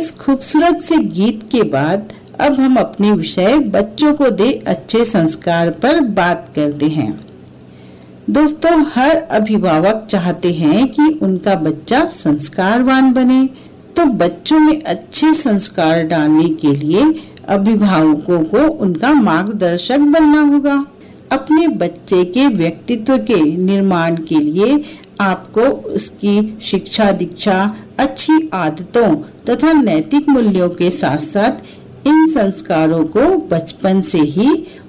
इस खूबसूरत से गीत के बाद अब हम अपने विषय बच्चों को दे अच्छे संस्कार पर बात करते हैं। दोस्तों, हर अभिभावक चाहते हैं कि उनका बच्चा संस्कारवान बने, तो बच्चों में अच्छे संस्कार डालने के लिए अभिभावकों को उनका मार्गदर्शक बनना होगा। अपने बच्चे के व्यक्तित्व के निर्माण के लिए आपको उसकी शिक्षा दीक्षा, अच्छी आदतों तथा नैतिक मूल्यों के साथ साथ इन संस्कारों को बचपन से ही